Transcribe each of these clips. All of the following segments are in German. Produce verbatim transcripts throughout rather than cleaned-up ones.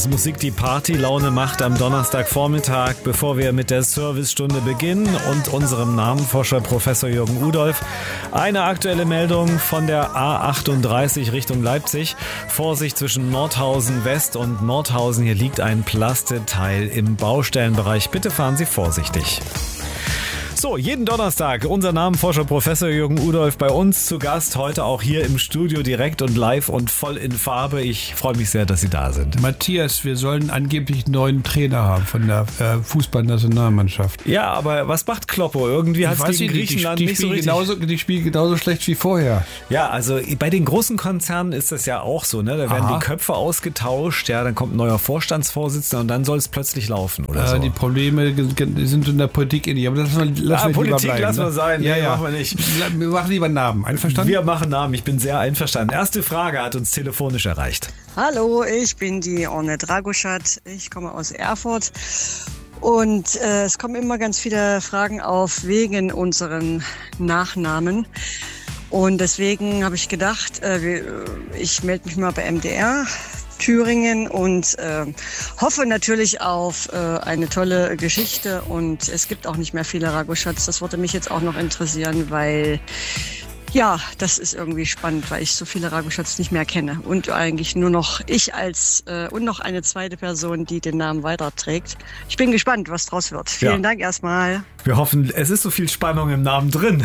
Radios. Musik, die Partylaune macht am Donnerstagvormittag, bevor wir mit der Servicestunde beginnen und unserem Namenforscher Professor Jürgen Udolph. Eine aktuelle Meldung von der A achtunddreißig Richtung Leipzig. Vorsicht zwischen Nordhausen West und Nordhausen. Hier liegt ein Plasteteil im Baustellenbereich. Bitte fahren Sie vorsichtig. So, jeden Donnerstag unser Namenforscher Professor Jürgen Udolph bei uns zu Gast. Heute auch hier im Studio direkt und live und voll in Farbe. Ich freue mich sehr, dass Sie da sind. Matthias, wir sollen angeblich einen neuen Trainer haben von der äh, Fußballnationalmannschaft. Ja, aber was macht Kloppo? Irgendwie hat es gegen Griechenland die, die nicht so richtig... Genauso, die spielen genauso schlecht wie vorher. Ja, also bei den großen Konzernen ist das ja auch so, ne? Da werden Aha. die Köpfe ausgetauscht, ja, dann kommt ein neuer Vorstandsvorsitzender und dann soll es plötzlich laufen oder äh, so. Die Probleme sind in der Politik ähnlich, aber das lassen wir, lassen ja, wir Politik lieber bleiben. lassen wir ne? sein, ja, nee, ja. machen wir nicht. Wir machen lieber Namen, einverstanden? Wir machen Namen, ich bin sehr einverstanden. Erste Frage hat uns telefonisch erreicht. Hallo, ich bin die Orne Dragoschat, ich komme aus Erfurt und äh, es kommen immer ganz viele Fragen auf wegen unseren Nachnamen. Und deswegen habe ich gedacht, äh, ich melde mich mal bei M D R Thüringen und äh, hoffe natürlich auf äh, eine tolle Geschichte. Und es gibt auch nicht mehr viele Ragoschats. Das würde mich jetzt auch noch interessieren, weil ja, das ist irgendwie spannend, weil ich so viele Ragoschats nicht mehr kenne. Und eigentlich nur noch ich als äh, und noch eine zweite Person, die den Namen weiterträgt. Ich bin gespannt, was draus wird. Vielen ja. Dank erstmal. Wir hoffen, es ist so viel Spannung im Namen drin.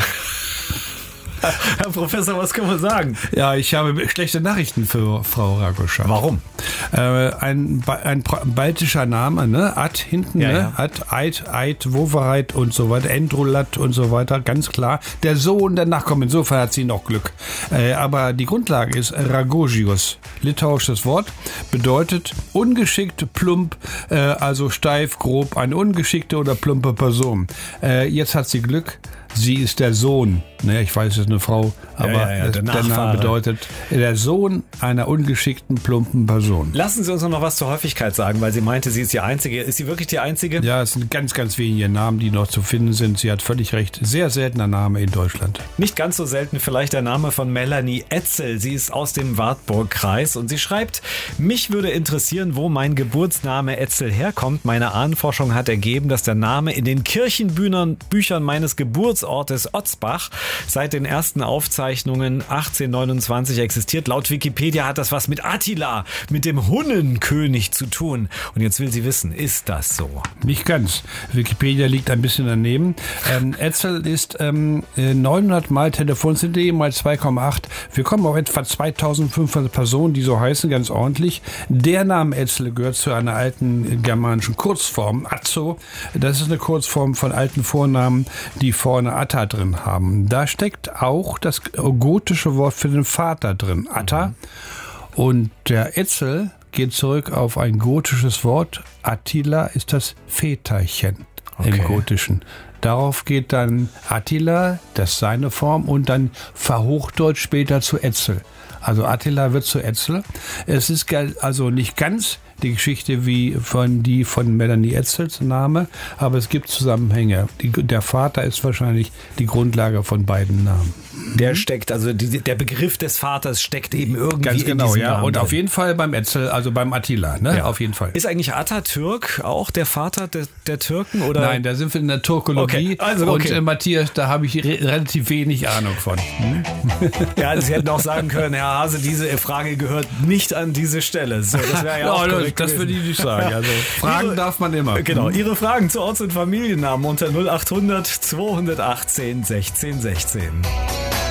Herr Professor, was können wir sagen? Ja, ich habe schlechte Nachrichten für Frau Ragoschat. Warum? Äh, ein, ein baltischer Name, ne? Ad hinten, ja, ne? Ja. Ad, Eid, Eid, Wovereit und so weiter, Endrulat und so weiter, ganz klar. Der Sohn der Nachkommen, insofern hat sie noch Glück. Äh, aber die Grundlage ist Ragogius. Litauisches Wort, bedeutet ungeschickt, plump, äh, also steif, grob, eine ungeschickte oder plumpe Person. Äh, jetzt hat sie Glück. Sie ist der Sohn, ne, ich weiß, es ist eine Frau, aber ja, ja, ja, der, der Name bedeutet der Sohn einer ungeschickten, plumpen Person. Lassen Sie uns noch was zur Häufigkeit sagen, weil sie meinte, sie ist die Einzige. Ist sie wirklich die Einzige? Ja, es sind ganz, ganz wenige Namen, die noch zu finden sind. Sie hat völlig recht. Sehr seltener Name in Deutschland. Nicht ganz so selten vielleicht der Name von Melanie Etzel. Sie ist aus dem Wartburg-Kreis und sie schreibt, mich würde interessieren, wo mein Geburtsname Etzel herkommt. Meine Ahnenforschung hat ergeben, dass der Name in den Kirchenbüchern Büchern meines Geburtsortes Otzbach seit den ersten Aufzeichnungen achtzehnhundertneunundzwanzig existiert. Laut Wikipedia hat das was mit Attila, mit dem Hunnenkönig zu tun. Und jetzt will sie wissen, ist das so? Nicht ganz. Wikipedia liegt ein bisschen daneben. Ähm, Etzel ist ähm, neunhundert mal Telefon-C D mal zwei Komma acht. Wir kommen auf etwa zweitausendfünfhundert Personen, die so heißen, ganz ordentlich. Der Name Etzel gehört zu einer alten germanischen Kurzform, Atzo. Das ist eine Kurzform von alten Vornamen, die vorne Atta drin haben. Da steckt auch das gotische Wort für den Vater drin, Atta. Und der Etzel geht zurück auf ein gotisches Wort. Attila ist das Väterchen okay. im Gotischen. Darauf geht dann Attila, das ist seine Form, und dann verhochdeutscht später zu Etzel. Also Attila wird zu Etzel. Es ist also nicht ganz die Geschichte wie von die von Melanie Etzels Name, aber es gibt Zusammenhänge. Die, der Vater ist wahrscheinlich die Grundlage von beiden Namen. Der steckt, also die, der Begriff des Vaters steckt eben irgendwie Ganz genau, in diesem ja. Namen Und drin. auf jeden Fall beim Etzel, also beim Attila, ne? Ja. Auf jeden Fall. Ist eigentlich Atatürk auch der Vater der, der Türken? Oder? Nein, da sind wir in der Türkologie. Okay. Also, okay. Und äh, Matthias, da habe ich re- relativ wenig Ahnung von. Hm? Ja, Sie hätten auch sagen können, Herr Hase, diese Frage gehört nicht an diese Stelle. So, das wäre ja auch no, korrekt das würde ich nicht sagen. Also Fragen Ihre, darf man immer. Genau, Ihre Fragen zu Orts- und Familiennamen unter null achthundert zweihundertachtzehn sechzehn sechzehn.